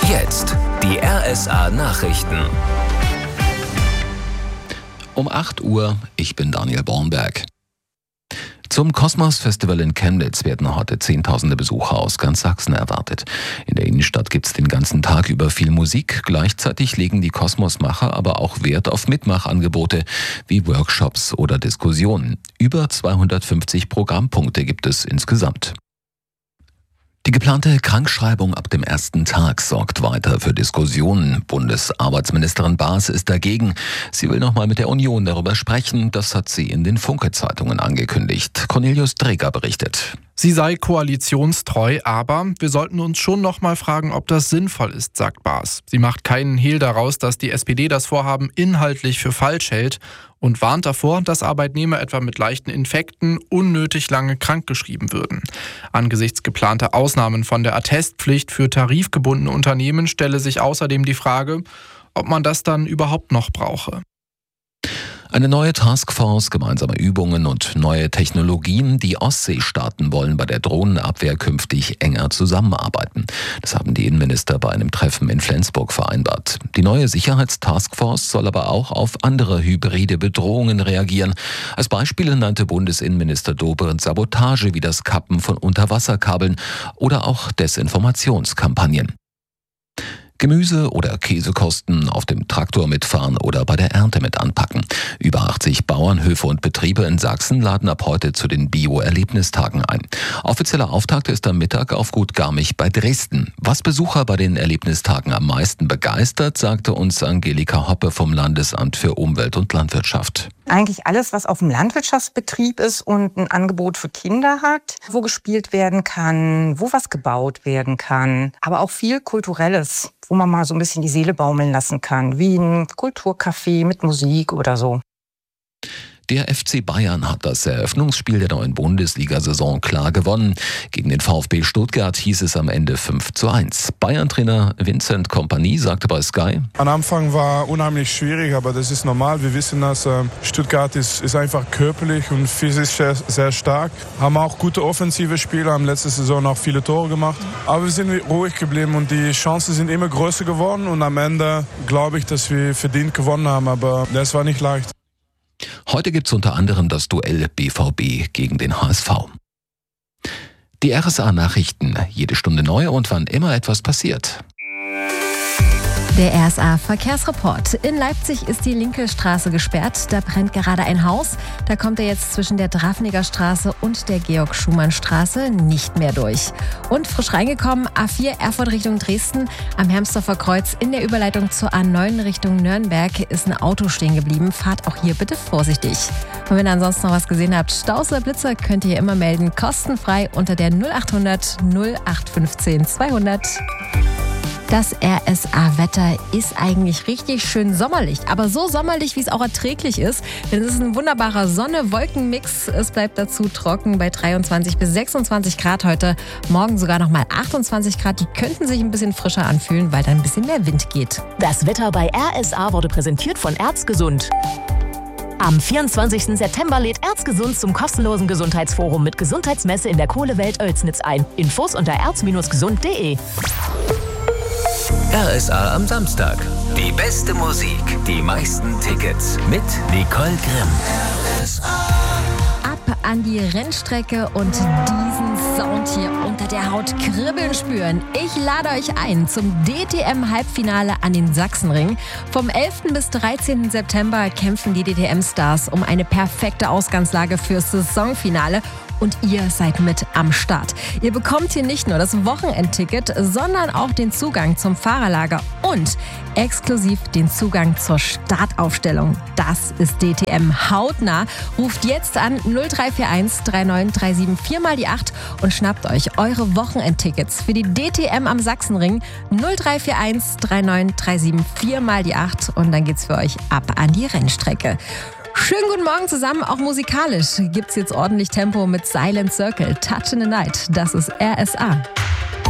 Jetzt die RSA-Nachrichten. Um 8 Uhr, ich bin Daniel Bornberg. Zum Kosmos-Festival in Chemnitz werden heute Zehntausende Besucher aus ganz Sachsen erwartet. In der Innenstadt gibt es den ganzen Tag über viel Musik. Gleichzeitig legen die Kosmos-Macher aber auch Wert auf Mitmachangebote wie Workshops oder Diskussionen. Über 250 Programmpunkte gibt es insgesamt. Die geplante Krankschreibung ab dem ersten Tag sorgt weiter für Diskussionen. Bundesarbeitsministerin Baas ist dagegen. Sie will nochmal mit der Union darüber sprechen. Das hat sie in den Funke-Zeitungen angekündigt. Cornelius Dreger berichtet. Sie sei koalitionstreu, aber wir sollten uns schon noch mal fragen, ob das sinnvoll ist, sagt Baas. Sie macht keinen Hehl daraus, dass die SPD das Vorhaben inhaltlich für falsch hält und warnt davor, dass Arbeitnehmer etwa mit leichten Infekten unnötig lange krankgeschrieben würden. Angesichts geplanter Ausnahmen von der Attestpflicht für tarifgebundene Unternehmen stelle sich außerdem die Frage, ob man das dann überhaupt noch brauche. Eine neue Taskforce, gemeinsame Übungen und neue Technologien. Die Ostseestaaten wollen bei der Drohnenabwehr künftig enger zusammenarbeiten. Das haben die Innenminister bei einem Treffen in Flensburg vereinbart. Die neue Sicherheitstaskforce soll aber auch auf andere hybride Bedrohungen reagieren. Als Beispiele nannte Bundesinnenminister Dobrindt Sabotage wie das Kappen von Unterwasserkabeln oder auch Desinformationskampagnen. Gemüse- oder Käsekosten, auf dem Traktor mitfahren oder bei der Ernte mit anpacken. Über 80 Bauernhöfe und Betriebe in Sachsen laden ab heute zu den Bio-Erlebnistagen ein. Offizieller Auftakt ist am Mittag auf Gut Garmich bei Dresden. Was Besucher bei den Erlebnistagen am meisten begeistert, sagte uns Angelika Hoppe vom Landesamt für Umwelt und Landwirtschaft. Eigentlich alles, was auf dem Landwirtschaftsbetrieb ist und ein Angebot für Kinder hat, wo gespielt werden kann, wo was gebaut werden kann, aber auch viel Kulturelles, wo man mal so ein bisschen die Seele baumeln lassen kann, wie ein Kulturcafé mit Musik oder so. Der FC Bayern hat das Eröffnungsspiel der neuen Bundesliga-Saison klar gewonnen. Gegen den VfB Stuttgart hieß es am Ende 5:1. Bayern-Trainer Vincent Kompany sagte bei Sky: Am Anfang war unheimlich schwierig, aber das ist normal. Wir wissen, dass Stuttgart ist einfach körperlich und physisch sehr, sehr stark. Haben auch gute offensive Spieler, haben letzte Saison auch viele Tore gemacht. Aber wir sind ruhig geblieben und die Chancen sind immer größer geworden. Und am Ende glaube ich, dass wir verdient gewonnen haben, aber das war nicht leicht. Heute gibt es unter anderem das Duell BVB gegen den HSV. Die RSA-Nachrichten, jede Stunde neu und wann immer etwas passiert. Der RSA-Verkehrsreport. In Leipzig ist die linke Straße gesperrt. Da brennt gerade ein Haus. Da kommt er jetzt zwischen der Drafniger Straße und der Georg-Schumann-Straße nicht mehr durch. Und frisch reingekommen, A4 Erfurt Richtung Dresden. Am Hermsdorfer Kreuz in der Überleitung zur A9 Richtung Nürnberg ist ein Auto stehen geblieben. Fahrt auch hier bitte vorsichtig. Und wenn ihr ansonsten noch was gesehen habt, Staus oder Blitzer, könnt ihr immer melden. Kostenfrei unter der 0800 0815 200. Das RSA-Wetter ist eigentlich richtig schön sommerlich, aber so sommerlich, wie es auch erträglich ist, denn es ist ein wunderbarer Sonne-Wolken-Mix. Es bleibt dazu trocken bei 23 bis 26 Grad heute, morgen sogar nochmal 28 Grad. Die könnten sich ein bisschen frischer anfühlen, weil da ein bisschen mehr Wind geht. Das Wetter bei RSA wurde präsentiert von Erzgesund. Am 24. September lädt Erzgesund zum kostenlosen Gesundheitsforum mit Gesundheitsmesse in der Kohlewelt Oelsnitz ein. Infos unter erz-gesund.de. RSA am Samstag. Die beste Musik, die meisten Tickets mit Nicole Grimm. Ab an die Rennstrecke und diesen Sound hier unter der Haut kribbeln spüren. Ich lade euch ein zum DTM-Halbfinale an den Sachsenring. Vom 11. bis 13. September kämpfen die DTM-Stars um eine perfekte Ausgangslage fürs Saisonfinale. Und ihr seid mit am Start. Ihr bekommt hier nicht nur das Wochenendticket, sondern auch den Zugang zum Fahrerlager und exklusiv den Zugang zur Startaufstellung. Das ist DTM hautnah. Ruft jetzt an 0341 3937 4x8 und schnappt euch eure Wochenendtickets für die DTM am Sachsenring 0341 3937 4x8 und dann geht's für euch ab an die Rennstrecke. Schönen guten Morgen zusammen, auch musikalisch gibt's jetzt ordentlich Tempo mit Silent Circle, Touch in the Night. Das ist RSA.